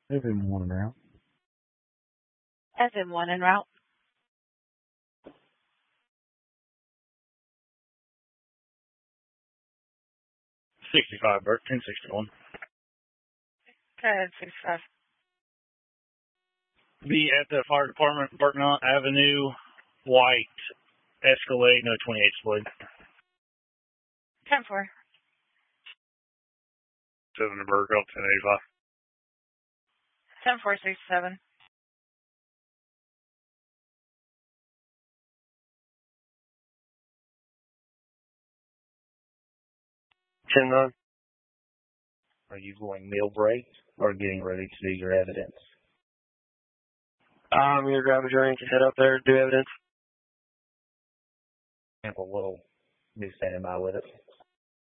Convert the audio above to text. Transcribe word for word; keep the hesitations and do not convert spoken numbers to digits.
F M one en route. F M one en route. sixty-five, Bert, ten sixty-one. ten sixty-five. Be at the fire department, Burknott Avenue, white Escalade, no twenty-eight split. ten four. seven to Burkle, ten eighty-five. ten four sixty-seven. ten nine. Are you going meal break or getting ready to do your evidence? I'm going to grab a drink and head up there to do evidence. Sample will be standing by with it.